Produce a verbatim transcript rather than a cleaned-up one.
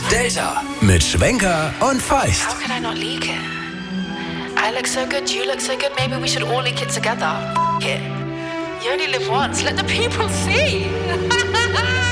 Delta mit Schwenker und Feist. How can I not leak it? I look so good, you look so good, maybe we should all leak it together. F- it. You only live once, let the people see.